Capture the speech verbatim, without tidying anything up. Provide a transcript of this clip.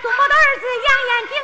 宋宝的儿子杨延平